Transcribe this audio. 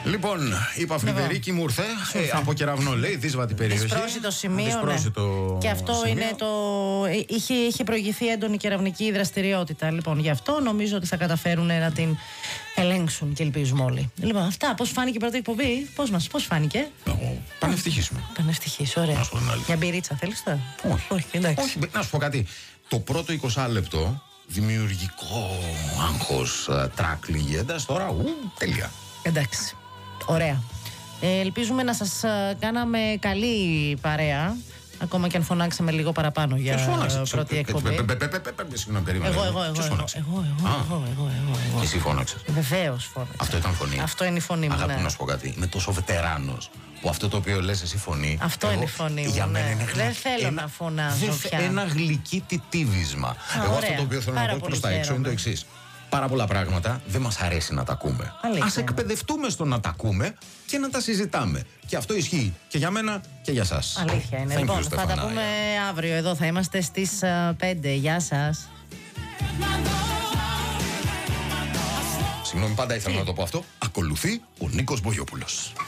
Λοιπόν, είπα Φρυδερίκη μου ήρθε από Κεραυνό, λέει, δύσβατη περιοχή. Δυσπρόσιτο σημείο. Ναι. Και αυτό σημείο. Είναι το. Είχε προηγηθεί έντονη κεραυνική δραστηριότητα. Λοιπόν, γι' αυτό νομίζω ότι θα καταφέρουν να την ελέγξουν και ελπίζουμε όλοι. Λοιπόν, αυτά. Πώς φάνηκε η πρώτη εκπομπή, πώς φάνηκε. Πανευτυχίσιμο. Πανευτυχής, ωραία. Για μπυρίτσα, θέλεις τώρα? Όχι, εντάξει. Όχι, να σου πω κάτι. Το πρώτο 20 λεπτό δημιουργικό άγχος, τράκλι, εντάξει, τώρα τέλεια. Εντάξει. Ωραία. Ελπίζουμε να σας κάναμε καλή παρέα. Ακόμα και αν φωνάξαμε λίγο παραπάνω για πρώτη εκπομπή. Συγγνώμη, περίμενα. Εγώ. Εσύ φώναξες? Βεβαίως φώναξα. Αυτό ήταν φωνή? Αυτό είναι η φωνή μου. Αγάπη, να σου πω κάτι. Είμαι τόσο βετεράνος που αυτό το οποίο λες εσύ φωνή. Αυτό είναι η φωνή μου. Για μένα είναι δεν θέλω να φωνάζω πια. Ένα γλυκύ τιτίβισμα. Εγώ αυτό το οποίο θέλω να πω προς τα έξω είναι το εξής. Πάρα πολλά πράγματα δεν μας αρέσει να τα ακούμε. Ας εκπαιδευτούμε στο να τα ακούμε και να τα συζητάμε. Και αυτό ισχύει και για μένα και για σας. Αλήθεια είναι. Λοιπόν, θα τα πούμε αύριο. Εδώ θα είμαστε στις 5. Γεια σας. Συγγνώμη, πάντα ήθελα να το πω αυτό. Ακολουθεί ο Νίκος Μπογιόπουλος.